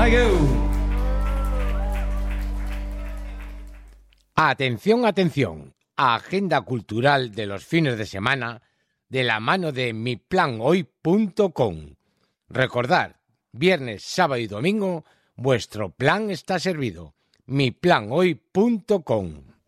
I go. Atención, atención. Agenda cultural de los fines de semana de la mano de miplanoy.com. Recordad, viernes, sábado y domingo, vuestro plan está servido. miplanoy.com.